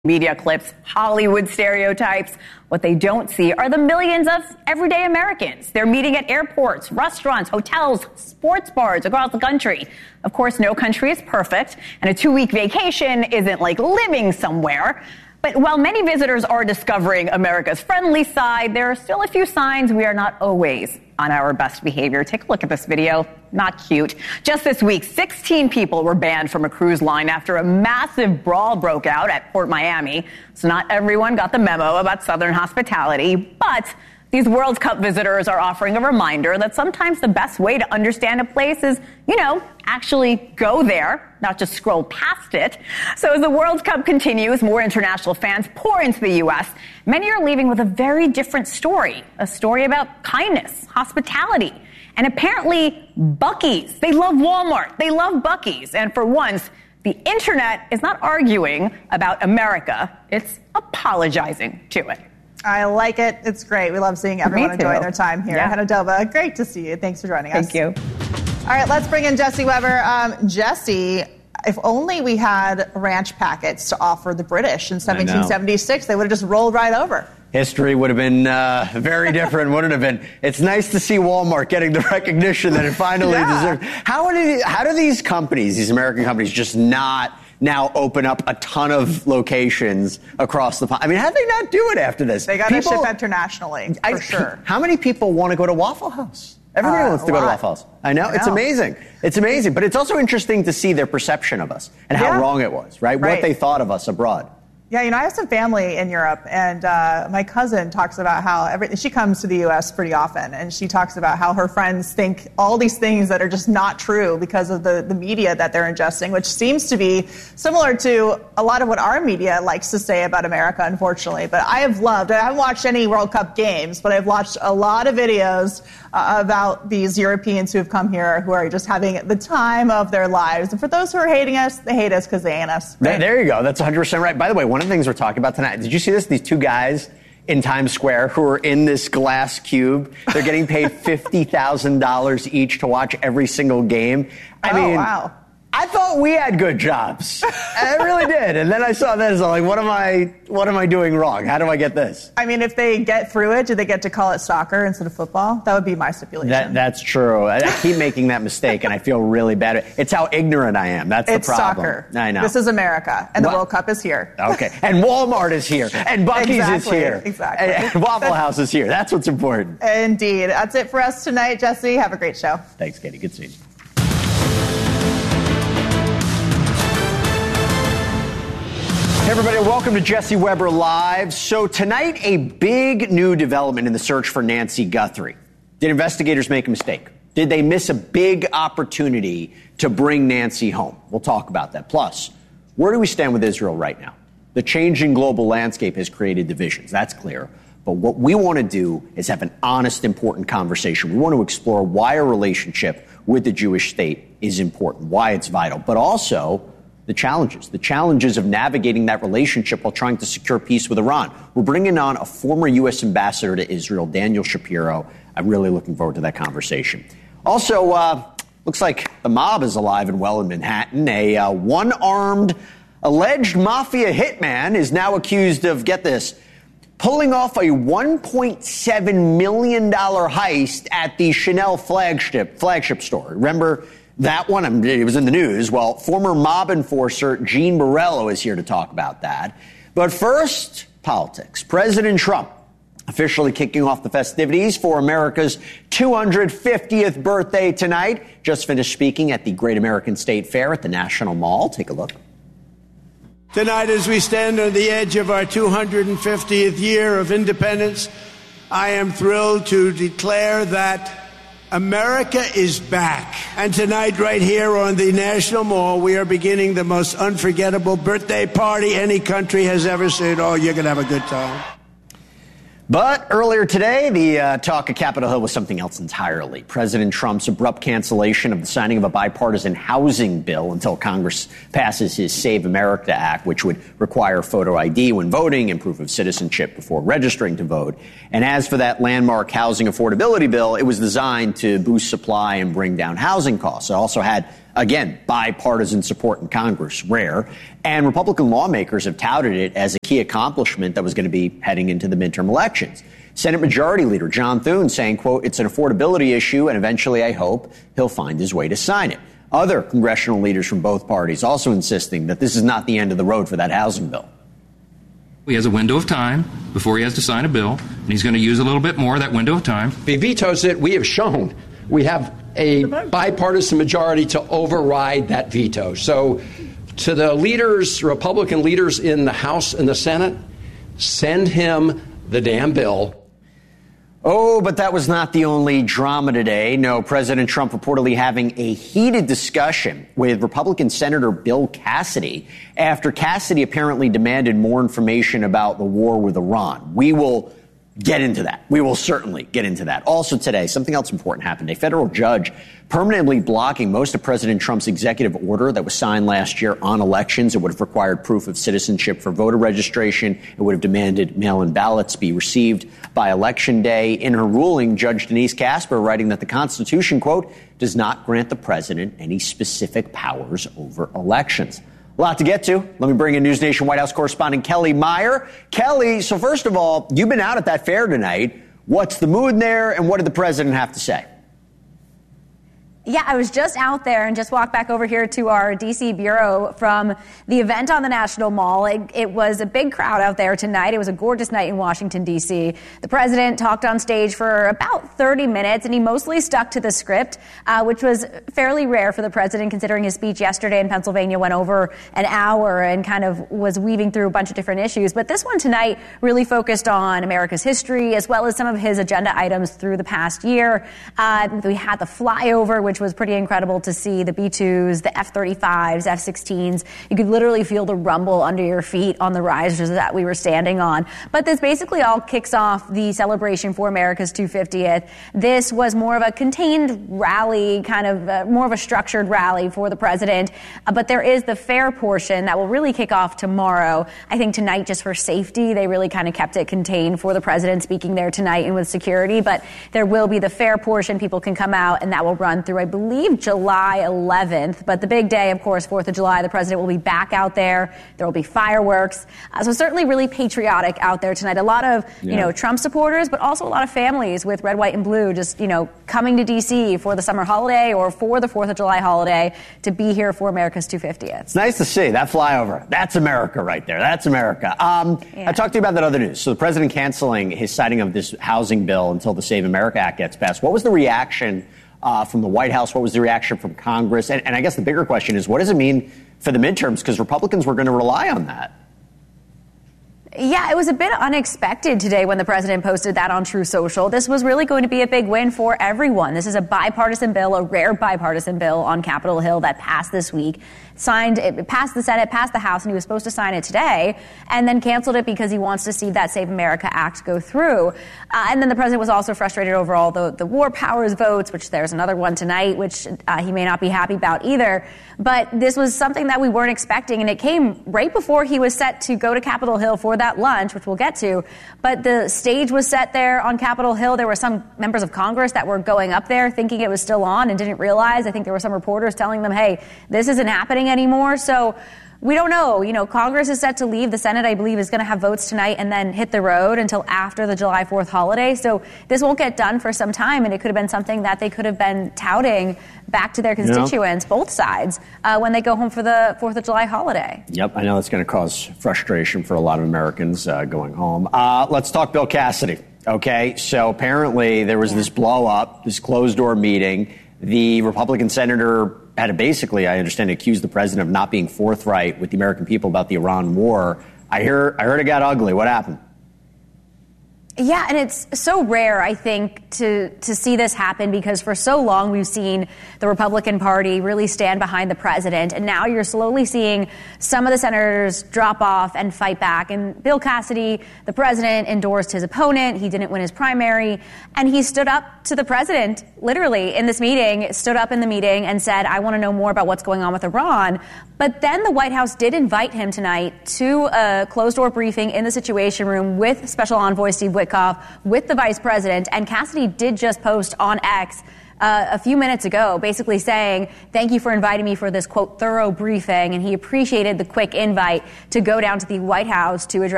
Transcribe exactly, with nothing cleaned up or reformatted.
Media clips, Hollywood stereotypes. What they don't see are the millions of everyday Americans. They're meeting at airports, restaurants, hotels, sports bars across the country. Of course, no country is perfect, and a two-week vacation isn't like living somewhere. But while many visitors are discovering America's friendly side, there are still a few signs we are not always on our best behavior. Take a look at this video. Not cute. Just this week, sixteen people were banned from a cruise line after a massive brawl broke out at Port Miami. So not everyone got the memo about Southern hospitality, but these World Cup visitors are offering a reminder that sometimes the best way to understand a place is, you know, actually go there, not just scroll past it. So as the World Cup continues, more international fans pour into the U S. Many are leaving with a very different story, a story about kindness, hospitality, and apparently Buc-ee's. They love Walmart. They love Buc-ee's. And for once, the internet is not arguing about America. It's apologizing to it. I like it. It's great. We love seeing everyone enjoying their time here. Yeah. Hedda, great to see you. Thanks for joining us. Thank you. All right, let's bring in Jesse Weber. Um, Jesse, if only we had ranch packets to offer the British in seventeen seventy-six, they would have just rolled right over. History would have been uh, very different, wouldn't have been. It's nice to see Walmart getting the recognition that it finally yeah. deserves. How do, how do these companies, these American companies, just not now open up a ton of locations across the pond? I mean, how do they not do it after this? They got to ship internationally, for I, sure. How many people want to go to Waffle House? Everybody uh, wants to go to Waffle House. I know. I it's know. amazing. It's amazing. But it's also interesting to see their perception of us and how yeah. wrong it was, right? right? What they thought of us abroad. Yeah, you know, I have some family in Europe, and uh, my cousin talks about how every, she comes to the U S pretty often, and she talks about how her friends think all these things that are just not true because of the, the media that they're ingesting, which seems to be similar to a lot of what our media likes to say about America, unfortunately. But I have loved, I haven't watched any World Cup games, but I've watched a lot of videos uh, about these Europeans who have come here who are just having the time of their lives. And for those who are hating us, they hate us because they ain't us. Right? There you go. That's one hundred percent right. By the way, one of the things we're talking about tonight, did you see this? These two guys in Times Square who are in this glass cube. They're getting paid fifty thousand dollars each to watch every single game. I oh, mean, wow. I thought we had good jobs. I really did. And then I saw this. I'm like, what am I, what am I doing wrong? How do I get this? I mean, if they get through it, do they get to call it soccer instead of football? That would be my stipulation. That, that's true. I, I keep making that mistake, and I feel really bad. It's how ignorant I am. That's it's the problem. It's soccer. I know. This is America, and what? the World Cup is here. Okay. And Walmart is here, and Buc-ee's exactly, is here. Exactly. And, and Waffle House is here. That's what's important. Indeed. That's it for us tonight, Jesse. Have a great show. Thanks, Katie. Good seeing you. Hey everybody, welcome to Jesse Weber Live. So tonight, a big new development in the search for Nancy Guthrie. Did investigators make a mistake? Did they miss a big opportunity to bring Nancy home? We'll talk about that. Plus, where do we stand with Israel right now? The changing global landscape has created divisions, that's clear. But what we want to do is have an honest, important conversation. We want to explore why a relationship with the Jewish state is important, why it's vital, but also the challenges, the challenges of navigating that relationship while trying to secure peace with Iran. We're bringing on a former U S ambassador to Israel, Daniel Shapiro. I'm really looking forward to that conversation. Also, uh, looks like the mob is alive and well in Manhattan. A uh, one-armed alleged mafia hitman is now accused of, get this, pulling off a one point seven million dollars heist at the Chanel flagship, flagship store. Remember that one? I mean, it was in the news. Well, former mob enforcer Gene Borello is here to talk about that. But first, politics. President Trump officially kicking off the festivities for America's two hundred fiftieth birthday tonight. Just finished speaking at the Great American State Fair at the National Mall. Take a look. Tonight, as we stand on the edge of our two hundred fiftieth year of independence, I am thrilled to declare that America is back. And tonight, right here on the National Mall, we are beginning the most unforgettable birthday party any country has ever seen. Oh, you're going to have a good time. But earlier today, the uh, talk at Capitol Hill was something else entirely. President Trump's abrupt cancellation of the signing of a bipartisan housing bill until Congress passes his Save America Act, which would require photo I D when voting and proof of citizenship before registering to vote. And as for that landmark housing affordability bill, it was designed to boost supply and bring down housing costs. It also had Again, bipartisan support in Congress, rare. And Republican lawmakers have touted it as a key accomplishment that was going to be heading into the midterm elections. Senate Majority Leader John Thune saying, quote, it's an affordability issue, and eventually I hope he'll find his way to sign it. Other congressional leaders from both parties also insisting that this is not the end of the road for that housing bill. He has a window of time before he has to sign a bill, and he's going to use a little bit more of that window of time. If he vetoes it, we have shown we have a bipartisan majority to override that veto. So to the leaders, Republican leaders in the House and the Senate, send him the damn bill. Oh, but that was not the only drama today. No, President Trump reportedly having a heated discussion with Republican Senator Bill Cassidy after Cassidy apparently demanded more information about the war with Iran. We will get into that. We will certainly get into that. Also today, something else important happened. A federal judge permanently blocking most of President Trump's executive order that was signed last year on elections. It would have required proof of citizenship for voter registration. It would have demanded mail-in ballots be received by Election Day. In her ruling, Judge Denise Casper writing that the Constitution, quote, does not grant the president any specific powers over elections. A lot to get to. Let me bring in News Nation White House correspondent Kelly Meyer. Kelly, so first of all, you've been out at that fair tonight. What's the mood there, and what did the president have to say? Yeah, I was just out there and just walked back over here to our D C bureau from the event on the National Mall. It, it was a big crowd out there tonight. It was a gorgeous night in Washington, D C. The president talked on stage for about thirty minutes, and he mostly stuck to the script, uh, which was fairly rare for the president, considering his speech yesterday in Pennsylvania went over an hour and kind of was weaving through a bunch of different issues. But this one tonight really focused on America's history, as well as some of his agenda items through the past year. Uh, we had the flyover, which was pretty incredible to see, the B twos, the F thirty-fives, F sixteens. You could literally feel the rumble under your feet on the risers that we were standing on. But this basically all kicks off the celebration for America's two hundred fiftieth. This was more of a contained rally, kind of uh, more of a structured rally for the president. Uh, but there is the fair portion that will really kick off tomorrow. I think tonight, just for safety, they really kind of kept it contained for the president speaking there tonight and with security. But there will be the fair portion. People can come out, and that will run through, I believe, July eleventh. But the big day, of course, fourth of July, the president will be back out there. There will be fireworks. Uh, so certainly really patriotic out there tonight. A lot of, yeah. you know, Trump supporters, but also a lot of families with red, white, and blue just, you know, coming to D C for the summer holiday or for the fourth of July holiday to be here for America's two hundred fiftieth. It's nice to see that flyover. That's America right there. That's America. Um, yeah. I talked to you about that other news. So the president canceling his signing of this housing bill until the Save America Act gets passed. What was the reaction Uh, from the White House? What was the reaction from Congress? And, and I guess the bigger question is, what does it mean for the midterms? Because Republicans were going to rely on that. Yeah, it was a bit unexpected today when the president posted that on True Social. This was really going to be a big win for everyone. This is a bipartisan bill, a rare bipartisan bill on Capitol Hill that passed this week. Signed, it passed the Senate, passed the House, and he was supposed to sign it today, and then canceled it because he wants to see that Save America Act go through. Uh, and then the president was also frustrated over all the, the war powers votes, which there's another one tonight, which uh, he may not be happy about either. But this was something that we weren't expecting, and it came right before he was set to go to Capitol Hill for that lunch, which we'll get to. But the stage was set there on Capitol Hill. There were some members of Congress that were going up there thinking it was still on and didn't realize. I think there were some reporters telling them, hey, this isn't happening anymore. So we don't know. You know, Congress is set to leave. The Senate, I believe, is going to have votes tonight and then hit the road until after the July fourth holiday. So this won't get done for some time, and it could have been something that they could have been touting back to their constituents, yeah. both sides, uh, when they go home for the fourth of July holiday. Yep, I know it's going to cause frustration for a lot of Americans uh, going home. Uh, let's talk Bill Cassidy. Okay, so apparently there was yeah. this blow-up, this closed-door meeting. The Republican senator had to basically, I understand, accuse the president of not being forthright with the American people about the Iran war. I hear, I heard it got ugly. What happened? Yeah, and it's so rare, I think, to to see this happen because for so long we've seen the Republican Party really stand behind the president, and now you're slowly seeing some of the senators drop off and fight back. And Bill Cassidy, the president, endorsed his opponent. He didn't win his primary, and he stood up to the president, literally, in this meeting, stood up in the meeting and said, I want to know more about what's going on with Iran. But then the White House did invite him tonight to a closed-door briefing in the Situation Room with Special Envoy Steve Witkoff, with the vice president, and Cassidy did just post on X uh, a few minutes ago, basically saying, thank you for inviting me for this, quote, thorough briefing. And he appreciated the quick invite to go down to the White House to address